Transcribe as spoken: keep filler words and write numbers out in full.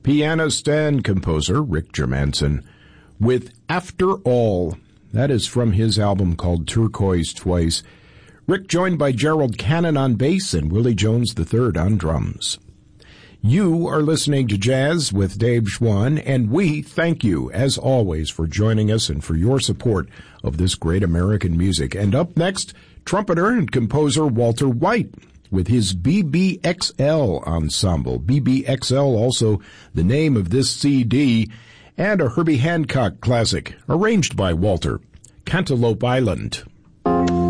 pianist and composer Rick Germanson with After All. That is from his album called Turquoise Twice. Rick joined by Gerald Cannon on bass and Willie Jones the third on drums. You are listening to Jazz with Dave Schwann, and we thank you, as always, for joining us and for your support of this great American music. And up next, trumpeter and composer Walter White with his B B X L ensemble. B B X L, also the name of this C D, and a Herbie Hancock classic, arranged by Walter, Cantaloupe Island.